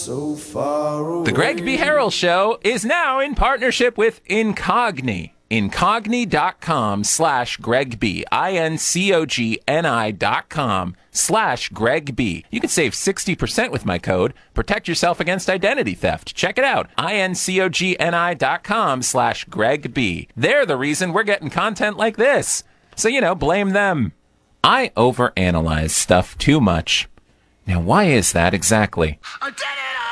so far away. The Greg B. Harrell Show is now in partnership with Incogni. Incogni.com/Greg B. INCOGNI.com/Greg B. You can save 60% with my code. Protect yourself against identity theft. Check it out. INCOGNI.com/Greg B. They're the reason we're getting content like this. So, blame them. I overanalyze stuff too much. Now, why is that exactly? I did it!